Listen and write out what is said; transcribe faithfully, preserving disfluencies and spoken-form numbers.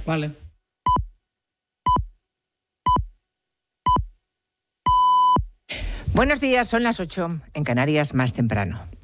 Vale. Buenos días, son las ocho, en Canarias más temprano.